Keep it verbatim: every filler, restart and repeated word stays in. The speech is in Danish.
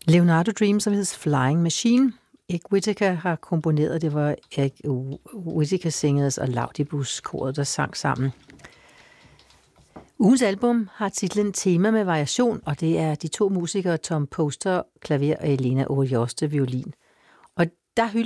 Leonardo Dreams of his Flying Machine. Eric Whitacre har komponeret, det var Eric Whitacre Singers og Laudibus koret, der sang sammen. Ugens album har titlen Tema med variation, og det er de to musikere Tom Poster, klaver, og Elena Orioste, violin. Og der hylder